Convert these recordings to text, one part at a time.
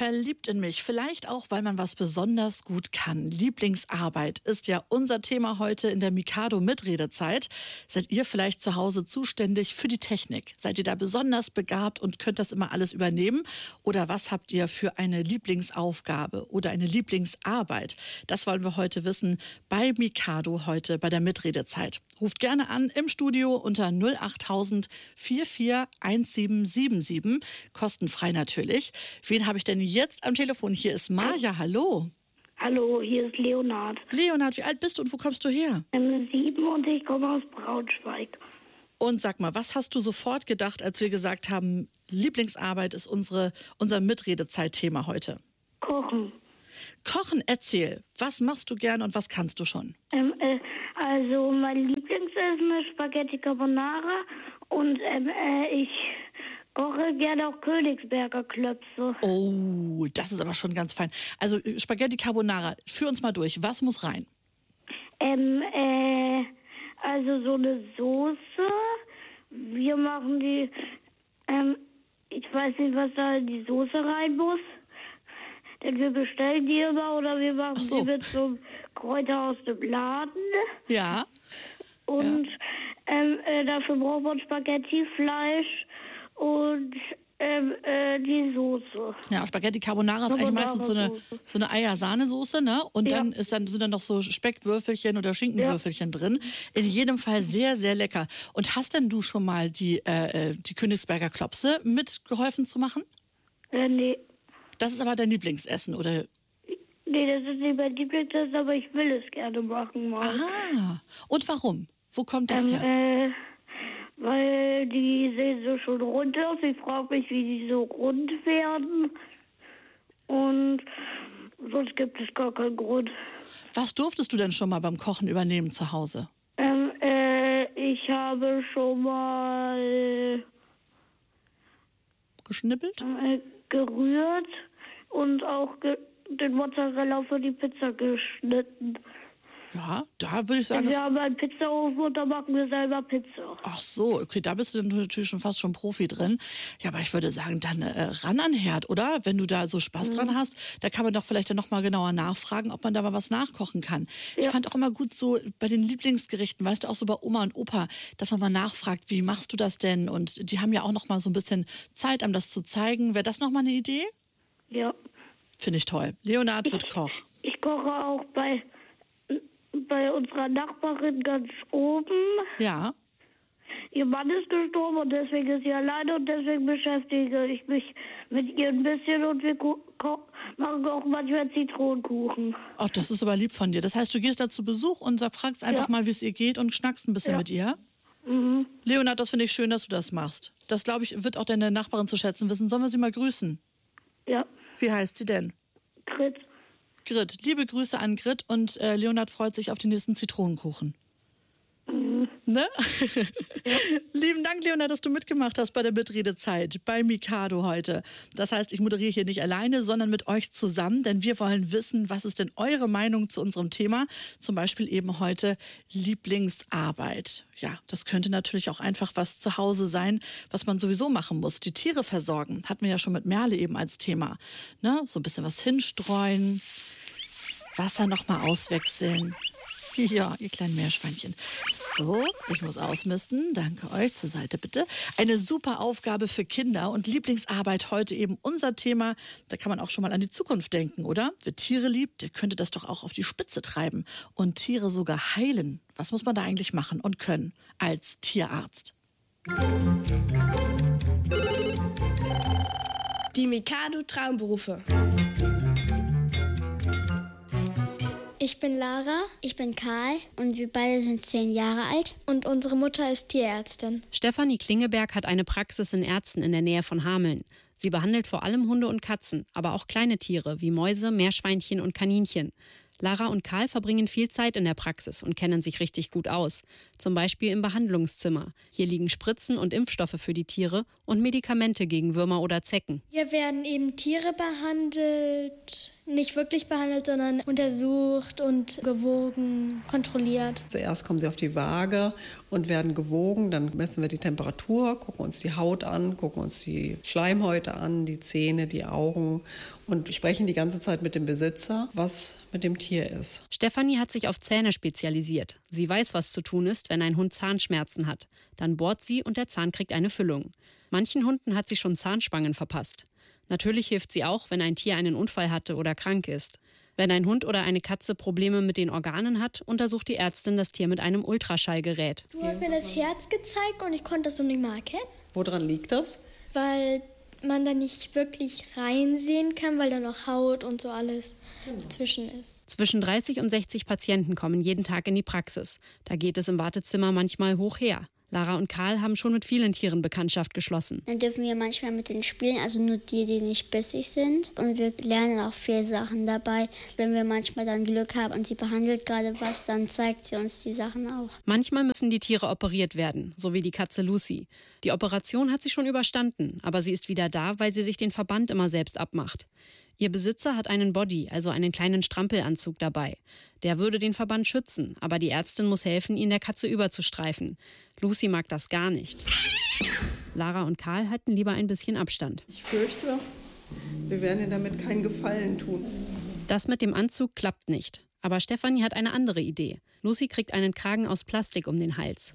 Verliebt in mich, vielleicht auch, weil man was besonders gut kann. Lieblingsarbeit ist ja unser Thema heute in der Mikado-Mitredezeit. Seid ihr vielleicht zu Hause zuständig für die Technik? Seid ihr da besonders begabt und könnt das immer alles übernehmen? Oder was habt ihr für eine Lieblingsaufgabe oder eine Lieblingsarbeit? Das wollen wir heute wissen bei Mikado heute bei der Mitredezeit. Ruft gerne an im Studio unter 08000 441777, kostenfrei natürlich. Wen habe ich denn jetzt am Telefon? Hier ist Maja, hallo. Hallo, hier ist Leonhard. Leonhard, wie alt bist du und wo kommst du her? 7 und ich komme aus Braunschweig. Und sag mal, was hast du sofort gedacht, als wir gesagt haben, Lieblingsarbeit ist unser Mitredezeit-Thema heute? Kochen. Kochen, erzähl. Was machst du gern und was kannst du schon? Also mein Lieblingsessen ist Spaghetti Carbonara und ich koche gerne auch Königsberger Klöpse. Oh, das ist aber schon ganz fein. Also Spaghetti Carbonara, führ uns mal durch. Was muss rein? Also so eine Soße. Wir machen die, ich weiß nicht, was da in die Soße rein muss. Denn wir bestellen die immer oder wir machen die mit so einem Kräuter aus dem Laden. Ja. Und dafür braucht man Spaghetti-Fleisch und die Soße. Ja, Spaghetti Carbonara ist eigentlich meistens so eine Eier-Sahnesoße, ne? Und dann sind dann noch so Speckwürfelchen oder Schinkenwürfelchen drin. In jedem Fall sehr, sehr lecker. Und hast denn du schon mal die Königsberger Klopse mitgeholfen zu machen? Nee. Das ist aber dein Lieblingsessen, oder? Nee, das ist nicht mein Lieblingsessen, aber ich will es gerne machen mal. Aha. Und warum? Wo kommt das her? Weil die sehen so schon rund aus. Ich frage mich, wie die so rund werden. Und sonst gibt es gar keinen Grund. Was durftest du denn schon mal beim Kochen übernehmen zu Hause? Ich habe schon mal geschnippelt? Gerührt und auch den Mozzarella für die Pizza geschnitten. Ja, da würde ich sagen... Wir haben einen Pizzaofen und da machen wir selber Pizza. Ach so, okay, da bist du natürlich schon fast schon Profi drin. Ja, aber ich würde sagen, dann ran an den Herd, oder? Wenn du da so Spaß dran hast, da kann man doch vielleicht dann noch mal genauer nachfragen, ob man da mal was nachkochen kann. Ja. Ich fand auch immer gut so bei den Lieblingsgerichten, weißt du, auch so bei Oma und Opa, dass man mal nachfragt, wie machst du das denn? Und die haben ja auch noch mal so ein bisschen Zeit, einem das zu zeigen. Wäre das noch mal eine Idee? Ja. Finde ich toll. Leonhard wird Koch. Ich koche auch bei unserer Nachbarin ganz oben. Ja. Ihr Mann ist gestorben und deswegen ist sie alleine und deswegen beschäftige ich mich mit ihr ein bisschen und wir machen auch manchmal Zitronenkuchen. Ach, das ist aber lieb von dir. Das heißt, du gehst da zu Besuch und fragst einfach mal, wie es ihr geht und schnackst ein bisschen mit ihr? Mhm. Leonhard, das finde ich schön, dass du das machst. Das, glaube ich, wird auch deine Nachbarin zu schätzen wissen. Sollen wir sie mal grüßen? Ja. Wie heißt sie denn? Grit. Grit. Liebe Grüße an Grit und Leonhard freut sich auf den nächsten Zitronenkuchen. Mhm. Ne? Ja. Lieben Dank, Leonhard, dass du mitgemacht hast bei der Mitredezeit, bei Mikado heute. Das heißt, ich moderiere hier nicht alleine, sondern mit euch zusammen, denn wir wollen wissen, was ist denn eure Meinung zu unserem Thema? Zum Beispiel eben heute Lieblingsarbeit. Ja, das könnte natürlich auch einfach was zu Hause sein, was man sowieso machen muss. Die Tiere versorgen, hatten wir ja schon mit Merle eben als Thema. Ne? So ein bisschen was hinstreuen, Wasser nochmal auswechseln. Ja, ihr kleinen Meerschweinchen. So, ich muss ausmisten. Danke euch. Zur Seite bitte. Eine super Aufgabe für Kinder und Lieblingsarbeit heute eben unser Thema. Da kann man auch schon mal an die Zukunft denken, oder? Wer Tiere liebt, der könnte das doch auch auf die Spitze treiben und Tiere sogar heilen. Was muss man da eigentlich machen und können als Tierarzt? Die Mikado Traumberufe. Ich bin Lara, ich bin Karl und wir beide sind 10 Jahre alt und unsere Mutter ist Tierärztin. Stefanie Klingeberg hat eine Praxis in Erzten in der Nähe von Hameln. Sie behandelt vor allem Hunde und Katzen, aber auch kleine Tiere wie Mäuse, Meerschweinchen und Kaninchen. Lara und Karl verbringen viel Zeit in der Praxis und kennen sich richtig gut aus. zum Beispiel im Behandlungszimmer. Hier liegen Spritzen und Impfstoffe für die Tiere und Medikamente gegen Würmer oder Zecken. Hier werden eben Tiere behandelt, nicht wirklich behandelt, sondern untersucht und gewogen, kontrolliert. Zuerst kommen sie auf die Waage und werden gewogen, dann messen wir die Temperatur, gucken uns die Haut an, gucken uns die Schleimhäute an, die Zähne, die Augen und sprechen die ganze Zeit mit dem Besitzer, was mit dem Tier ist. Stefanie hat sich auf Zähne spezialisiert. Sie weiß, was zu tun ist, wenn ein Hund Zahnschmerzen hat. Dann bohrt sie und der Zahn kriegt eine Füllung. Manchen Hunden hat sie schon Zahnspangen verpasst. Natürlich hilft sie auch, wenn ein Tier einen Unfall hatte oder krank ist. Wenn ein Hund oder eine Katze Probleme mit den Organen hat, untersucht die Ärztin das Tier mit einem Ultraschallgerät. Du hast mir das Herz gezeigt und ich konnte das so nicht mal erkennen. Woran liegt das? Weil man da nicht wirklich reinsehen kann, weil da noch Haut und so alles dazwischen ist. Zwischen 30 und 60 Patienten kommen jeden Tag in die Praxis. Da geht es im Wartezimmer manchmal hoch her. Lara und Karl haben schon mit vielen Tieren Bekanntschaft geschlossen. Dann dürfen wir manchmal mit denen spielen, also nur die nicht bissig sind. Und wir lernen auch viele Sachen dabei. Wenn wir manchmal dann Glück haben und sie behandelt gerade was, dann zeigt sie uns die Sachen auch. Manchmal müssen die Tiere operiert werden, so wie die Katze Lucy. Die Operation hat sie schon überstanden, aber sie ist wieder da, weil sie sich den Verband immer selbst abmacht. Ihr Besitzer hat einen Body, also einen kleinen Strampelanzug dabei. Der würde den Verband schützen, aber die Ärztin muss helfen, ihn der Katze überzustreifen. Lucy mag das gar nicht. Lara und Karl halten lieber ein bisschen Abstand. Ich fürchte, wir werden ihr damit keinen Gefallen tun. Das mit dem Anzug klappt nicht. Aber Stefanie hat eine andere Idee. Lucy kriegt einen Kragen aus Plastik um den Hals.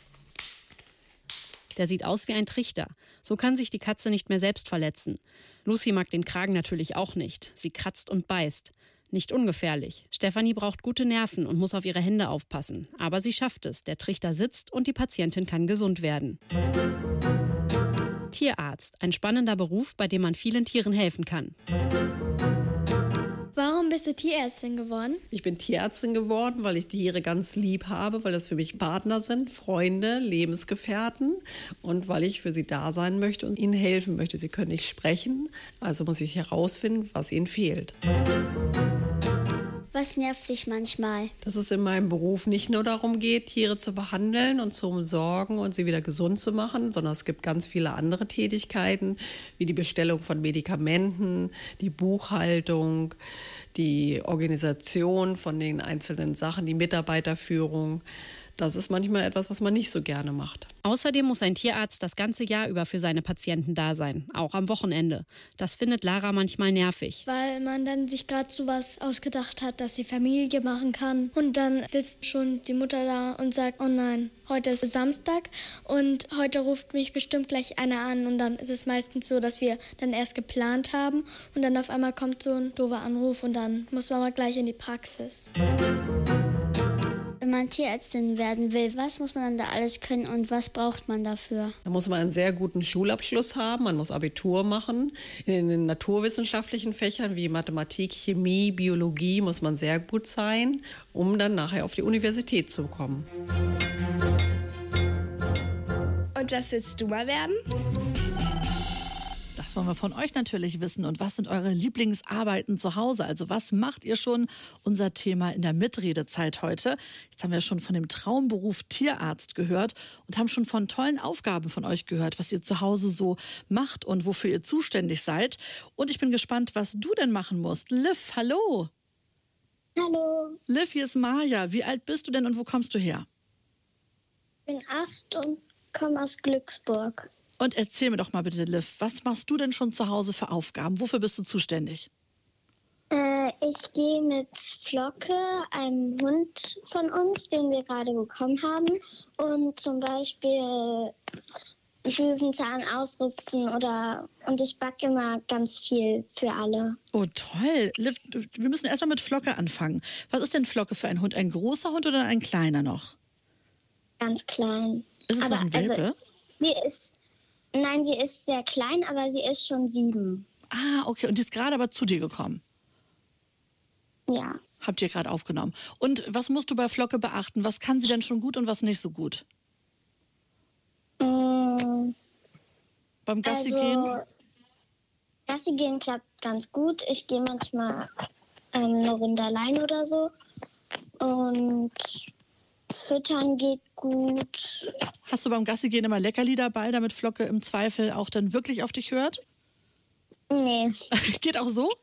Der sieht aus wie ein Trichter. So kann sich die Katze nicht mehr selbst verletzen. Lucy mag den Kragen natürlich auch nicht. Sie kratzt und beißt. Nicht ungefährlich. Stefanie braucht gute Nerven und muss auf ihre Hände aufpassen. Aber sie schafft es. Der Trichter sitzt und die Patientin kann gesund werden. Tierarzt. Ein spannender Beruf, bei dem man vielen Tieren helfen kann. Warum bist du Tierärztin geworden? Ich bin Tierärztin geworden, weil ich Tiere ganz lieb habe, weil das für mich Partner sind, Freunde, Lebensgefährten und weil ich für sie da sein möchte und ihnen helfen möchte. Sie können nicht sprechen, also muss ich herausfinden, was ihnen fehlt. Was nervt dich manchmal? Dass es in meinem Beruf nicht nur darum geht, Tiere zu behandeln und zu umsorgen und sie wieder gesund zu machen, sondern es gibt ganz viele andere Tätigkeiten, wie die Bestellung von Medikamenten, die Buchhaltung, die Organisation von den einzelnen Sachen, die Mitarbeiterführung. Das ist manchmal etwas, was man nicht so gerne macht. Außerdem muss ein Tierarzt das ganze Jahr über für seine Patienten da sein, auch am Wochenende. Das findet Lara manchmal nervig. Weil man dann sich gerade sowas ausgedacht hat, dass die Familie machen kann. Und dann sitzt schon die Mutter da und sagt, oh nein, heute ist Samstag und heute ruft mich bestimmt gleich einer an. Und dann ist es meistens so, dass wir dann erst geplant haben und dann auf einmal kommt so ein doofer Anruf und dann muss man mal gleich in die Praxis. Wenn man Tierärztin werden will, was muss man dann da alles können und was braucht man dafür? Da muss man einen sehr guten Schulabschluss haben, man muss Abitur machen. In den naturwissenschaftlichen Fächern wie Mathematik, Chemie, Biologie muss man sehr gut sein, um dann nachher auf die Universität zu kommen. Und was willst du mal werden? Das wollen wir von euch natürlich wissen. Und was sind eure Lieblingsarbeiten zu Hause? Also was macht ihr schon? Unser Thema in der Mitredezeit heute. Jetzt haben wir schon von dem Traumberuf Tierarzt gehört und haben schon von tollen Aufgaben von euch gehört, was ihr zu Hause so macht und wofür ihr zuständig seid. Und ich bin gespannt, was du denn machen musst. Liv, hallo. Hallo, Liv, hier ist Maja. Wie alt bist du denn und wo kommst du her? ich bin 8 und komme aus Glücksburg. Und erzähl mir doch mal bitte, Liv, was machst du denn schon zu Hause für Aufgaben? Wofür bist du zuständig? Ich gehe mit Flocke, einem Hund von uns, den wir gerade bekommen haben, und zum Beispiel Löwenzahn ausrupfen und ich backe immer ganz viel für alle. Oh, toll. Liv, wir müssen erstmal mit Flocke anfangen. Was ist denn Flocke für ein Hund? Ein großer Hund oder ein kleiner noch? Ganz klein. Ist es noch ein Welpe? Nein, sie ist sehr klein, aber sie ist schon 7. Ah, okay. Und die ist gerade aber zu dir gekommen? Ja. Habt ihr gerade aufgenommen. Und was musst du bei Flocke beachten? Was kann sie denn schon gut und was nicht so gut? Beim Gassi gehen? Gassi gehen klappt ganz gut. Ich gehe manchmal eine Runde allein oder so. Und Füttern geht gut. Hast du beim Gassi gehen immer Leckerli dabei, damit Flocke im Zweifel auch dann wirklich auf dich hört? Nee, Geht auch so?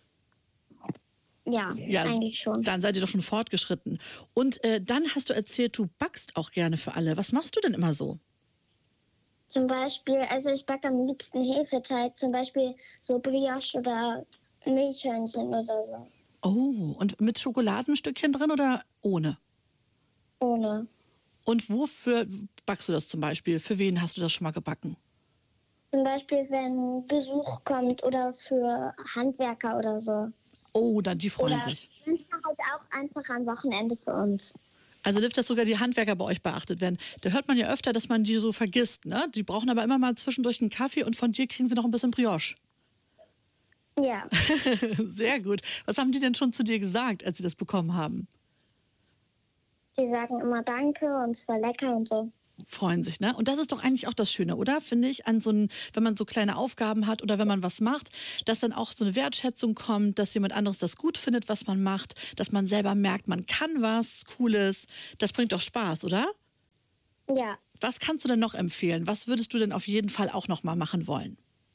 ja, Ja, eigentlich schon. Dann seid ihr doch schon fortgeschritten. Und dann hast du erzählt, du backst auch gerne für alle. Was machst du denn immer so? Zum Beispiel, also ich backe am liebsten Hefeteig, zum Beispiel so Brioche oder Milchhörnchen oder so. Oh, und mit Schokoladenstückchen drin oder ohne? Ohne. Und wofür backst du das zum Beispiel? Für wen hast du das schon mal gebacken? Zum Beispiel, wenn Besuch kommt oder für Handwerker oder so. Oh, dann die freuen Oder sich. manchmal halt auch einfach am Wochenende für uns. Also hilft, dass sogar die Handwerker bei euch beachtet werden. Da hört man ja öfter, dass man die so vergisst. Ne? Die brauchen aber immer mal zwischendurch einen Kaffee und von dir kriegen sie noch ein bisschen Brioche. Ja, Sehr gut. Was haben die denn schon zu dir gesagt, als sie das bekommen haben? die sagen immer Danke und es war lecker und so. Freuen sich, ne? Und das ist doch eigentlich auch das Schöne, oder? Finde ich, wenn man so kleine Aufgaben hat oder wenn man was macht, dass dann auch so eine Wertschätzung kommt, dass jemand anderes das gut findet, was man macht, dass man selber merkt, man kann was Cooles. Das bringt doch Spaß, oder? Ja, Was kannst du denn noch empfehlen? Was würdest du denn auf jeden Fall auch noch mal machen wollen?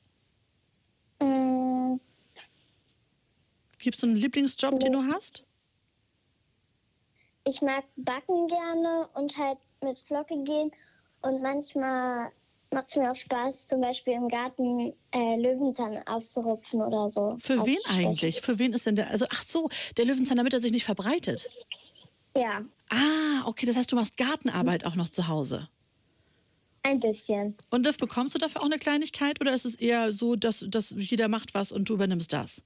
Gibt es so einen Lieblingsjob, den du hast? ich mag backen gerne und halt mit Flocke gehen. Und manchmal macht es mir auch Spaß, zum Beispiel im Garten Löwenzahn auszurupfen oder so. Für wen auszustechen. eigentlich? Für wen ist denn der? Also, ach so, der Löwenzahn, damit er sich nicht verbreitet. Ja, Ah, okay, das heißt, du machst Gartenarbeit auch noch zu Hause. ein bisschen. Und das bekommst du dafür auch eine Kleinigkeit oder ist es eher so, dass jeder macht was und du übernimmst das?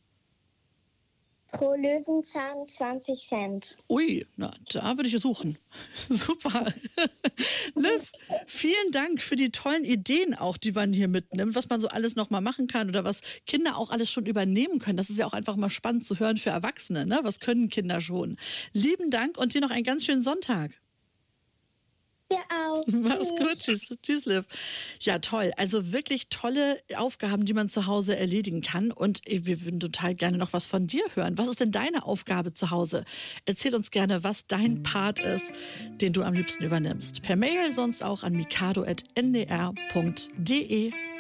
Pro Löwenzahn 20 Cent. Ui, na, da würde ich es suchen. Super. Liv, vielen Dank für die tollen Ideen auch, die man hier mitnimmt, was man so alles noch mal machen kann oder was Kinder auch alles schon übernehmen können. Das ist ja auch einfach mal spannend zu hören für Erwachsene, ne? Was können Kinder schon? Lieben Dank und dir noch einen ganz schönen Sonntag. Ja, auch. Mach's gut. Tschüss. Tschüss, Liv. Ja, toll. Also wirklich tolle Aufgaben, die man zu Hause erledigen kann. Und wir würden total gerne noch was von dir hören. Was ist denn deine Aufgabe zu Hause? Erzähl uns gerne, was dein Part ist, den du am liebsten übernimmst. Per Mail, sonst auch an mikado@ndr.de.